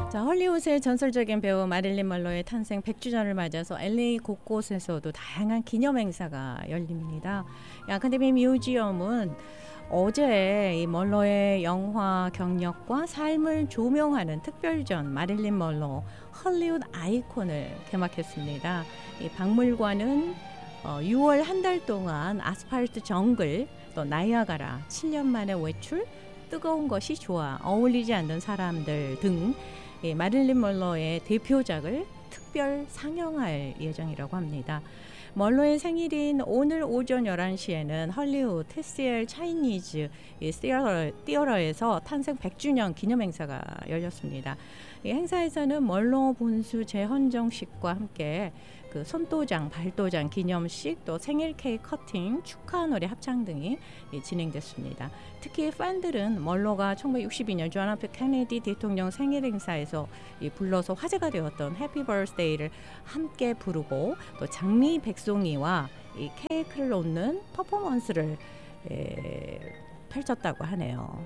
자, 헐리우드의 전설적인 배우 마릴린 먼로의 탄생 100주년을 맞아서 LA 곳곳에서도 다양한 기념 행사가 열립니다. 아카데미 뮤지엄은 어제 이 먼로의 영화 경력과 삶을 조명하는 특별전 마릴린 먼로 헐리우드 아이콘을 개막했습니다. 이 박물관은 6월 한 달 동안 아스팔트 정글, 또 나이아가라, 7년 만에 외출, 뜨거운 것이 좋아, 어울리지 않는 사람들 등 마릴린 먼로의 대표작을 특별 상영할 예정이라고 합니다. 먼로의 생일인 오늘 오전 11시에는 헐리우드 TCL 차이니즈 티어터에서 탄생 100주년 기념 행사가 열렸습니다. 이 행사에서는 먼로 본수 재헌정식과 함께 그 손도장, 발도장 기념식, 또 생일 케이크 커팅, 축하 노래 합창 등이 진행됐습니다. 특히 팬들은 먼로가 1962년 존 F 케네디 대통령 생일 행사에서 불러서 화제가 되었던 해피 버스데이를 함께 부르고 또 장미 백송이와 이 케이크를 놓는 퍼포먼스를 펼쳤다고 하네요.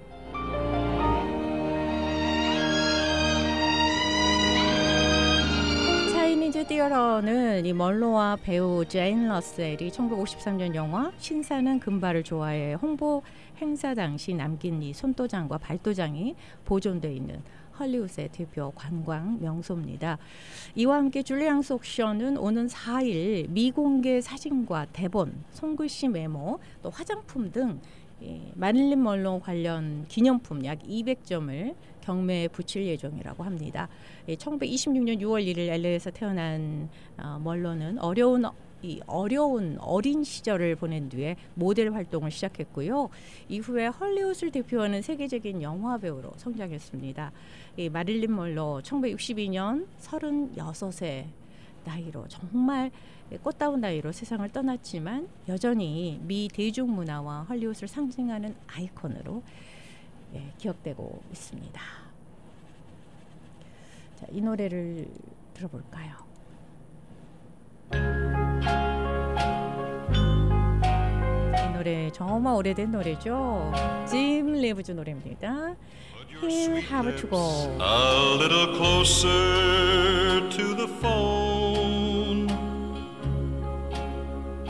차이니즈 티어터는 이 먼로와 배우 제인 러셀이 1953년 영화 신사는 금발을 좋아해 홍보 행사 당시 남긴 이 손도장과 발도장이 보존되어 있는 헐리우드의 대표 관광 명소입니다. 이와 함께 줄리앙스 옥션은 오는 4일 미공개 사진과 대본, 손글씨 메모, 또 화장품 등 마릴린 먼로 관련 기념품 약 200점을 경매에 붙일 예정이라고 합니다. 1926년 6월 1일 LA에서 태어난 먼로는 어려운 어린 시절을 보낸 뒤에 모델 활동을 시작했고요. 이후에 헐리우드를 대표하는 세계적인 영화 배우로 성장했습니다. 마릴린 먼로 1962년 36세 나이로 정말 꽃다운 나이로 세상을 떠났지만 여전히 미 대중문화와 헐리우드를 상징하는 아이콘으로 기억되고 있습니다. 자, 이 노래를 들어볼까요? 이 노래 정말 오래된 노래죠. 짐 리브즈 노래입니다. He'll have to go. A little closer to the phone.